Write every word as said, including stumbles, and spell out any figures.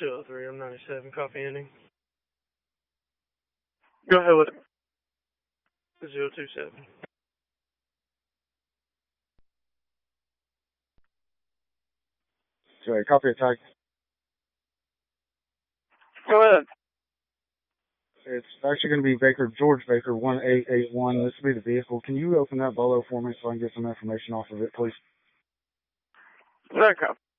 two oh three, I'm ninety-seven, copy ending. Go ahead with it. zero two seven. Sorry, copy attack. Go ahead. It's actually going to be Baker, George Baker, one eight eight one. This will be the vehicle. Can you open that Bolo for me so I can get some information off of it, please? Okay.